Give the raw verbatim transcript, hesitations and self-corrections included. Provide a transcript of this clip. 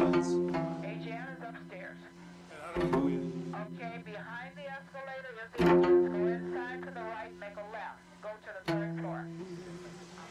Yes. Adriana's upstairs. And I don't know yet. Okay, behind the escalator is the